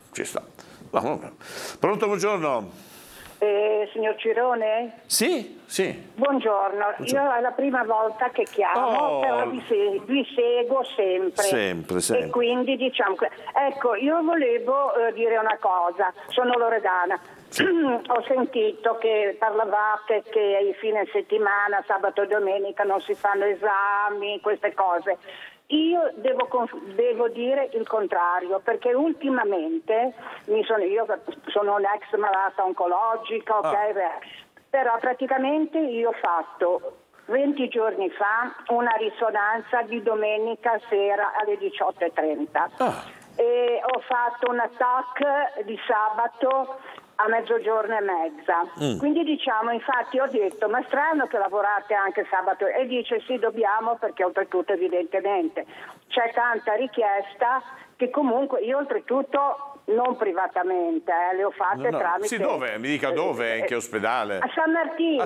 ci sta. No. Pronto, buongiorno. Signor Cirone? Sì. Buongiorno, io è la prima volta che chiamo, però vi seguo sempre. E quindi diciamo ecco, io volevo dire una cosa, sono loredana. Sì. Ho sentito che parlavate che ai fine settimana, sabato e domenica, non si fanno esami, queste cose. Io devo dire il contrario, perché ultimamente io sono un'ex malata oncologica, però praticamente io ho fatto 20 giorni fa una risonanza di domenica sera alle 18:30 e ho fatto un TAC di sabato a mezzogiorno e mezza. Quindi diciamo, infatti ho detto, ma strano che lavorate anche sabato, e dice sì, dobbiamo, perché oltretutto evidentemente c'è tanta richiesta che comunque io oltretutto non privatamente, le ho fatte tramite... Sì, dove? Mi dica dove, in che ospedale? A San Martino,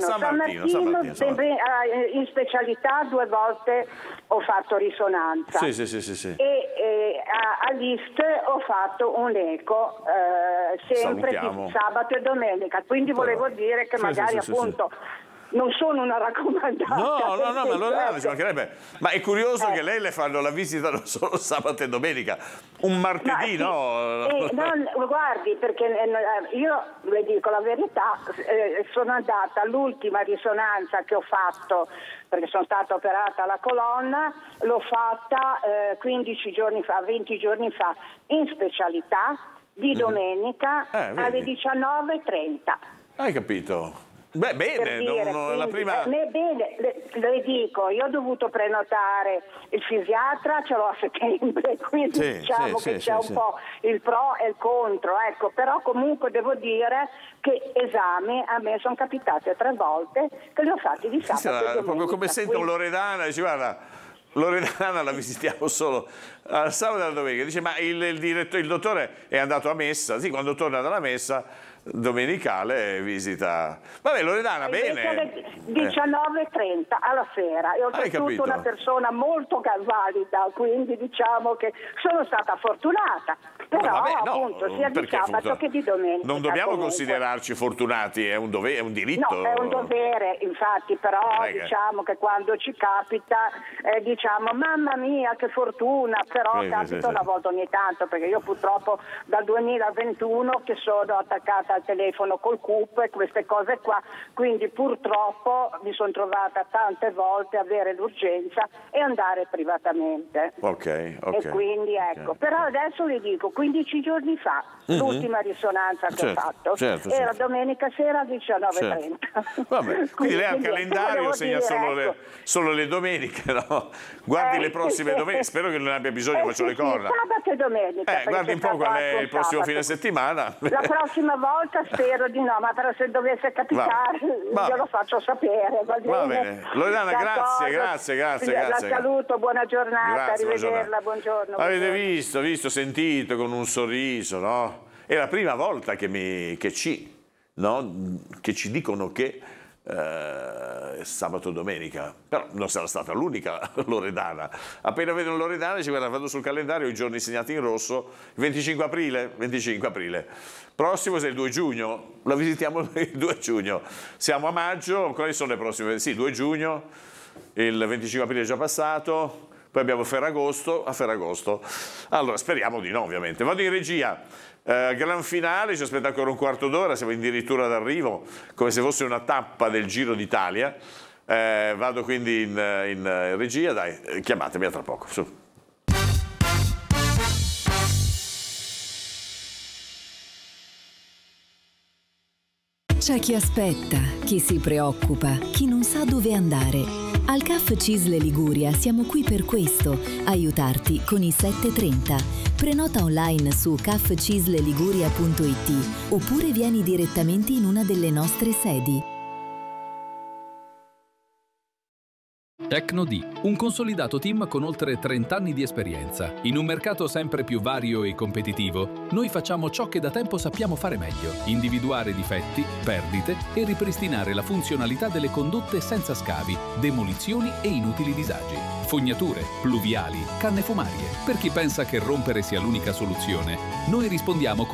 sempre in specialità 2 volte ho fatto risonanza. Sì. E all'Ist ho fatto un eco sempre di sabato e domenica, quindi volevo dire che magari appunto... Non sono una raccomandata. No, ma allora ci mancherebbe. Ma è curioso che lei le fanno la visita non solo sabato e domenica, un martedì, no? Guardi, perché io le dico la verità, sono andata all'ultima risonanza che ho fatto, perché sono stata operata alla colonna, l'ho fatta 15 giorni fa, 20 giorni fa, in specialità, di domenica alle 19:30. Hai capito? Beh, bene, la prima... Bene, le dico, io ho dovuto prenotare il fisiatra, ce l'ho a settembre, quindi diciamo che c'è un po' il pro e il contro, ecco, però comunque devo dire che esami a me sono capitati 3 volte che li ho fatti di sabato e domenica. Proprio come sento un Loredana, dice guarda, Loredana la visitiamo solo al sabato e alla domenica, dice ma il dottore è andato a messa, sì, quando torna dalla messa domenicale visita. Vabbè, Loredana, bene. 19:30 alla sera e oltretutto una persona molto valida, quindi diciamo che sono stata fortunata. Però appunto sia di sabato che di domenica. Non dobbiamo considerarci fortunati, è un dovere, è un diritto. No, è un dovere, infatti, però diciamo che quando ci capita diciamo mamma mia che fortuna, però capita una volta ogni tanto, perché io purtroppo dal 2021 che sono attaccata al telefono col CUP e queste cose qua, quindi purtroppo mi sono trovata tante volte a avere l'urgenza e andare privatamente. Ok. E quindi ecco, però adesso vi dico, 15 giorni fa, l'ultima risonanza che ho fatto era domenica sera alle 19:30. Vabbè, quindi lei al calendario segna solo le domeniche, no? Guardi le prossime domeniche, spero che non abbia bisogno, faccio le corna. Sabato e domenica. Guardi un po' qual è il prossimo fine settimana. La prossima volta spero di no, ma però se dovesse capitare io lo faccio sapere. Va bene. Loredana, grazie. La saluto, buona giornata, arrivederla, buongiorno. Avete visto, sentito con un sorriso, no? È la prima volta che ci dicono che sabato e domenica, però non sarà stata l'unica Loredana. Appena vedono Loredana dice guarda, vado sul calendario, i giorni segnati in rosso, 25 aprile. Prossimo è il 2 giugno, la visitiamo il 2 giugno. Siamo a maggio, quali sono le prossime? Sì, 2 giugno, il 25 aprile è già passato, poi abbiamo Ferragosto. Allora, speriamo di no, ovviamente. Vado in regia. Gran finale, ci aspetta ancora un quarto d'ora, siamo addirittura d'arrivo, come se fosse una tappa del Giro d'Italia. Vado quindi in regia, dai, chiamatemi a tra poco. Su. C'è chi aspetta, chi si preoccupa, chi non sa dove andare. Al CAF CISL Liguria siamo qui per questo, aiutarti con i 730. Prenota online su cafcisleliguria.it oppure vieni direttamente in una delle nostre sedi. Tecno-D, un consolidato team con oltre 30 anni di esperienza. In un mercato sempre più vario e competitivo, noi facciamo ciò che da tempo sappiamo fare meglio: individuare difetti, perdite e ripristinare la funzionalità delle condotte senza scavi, demolizioni e inutili disagi. Fognature, pluviali, canne fumarie. Per chi pensa che rompere sia l'unica soluzione, noi rispondiamo con